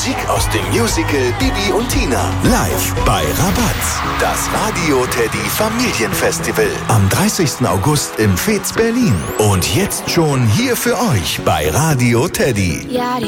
Musik aus dem Musical Bibi und Tina. Live bei Rabatz. Das Radio Teddy Familienfestival. Am 30. August im Fez Berlin. Und jetzt schon hier für euch bei Radio Teddy. Ja,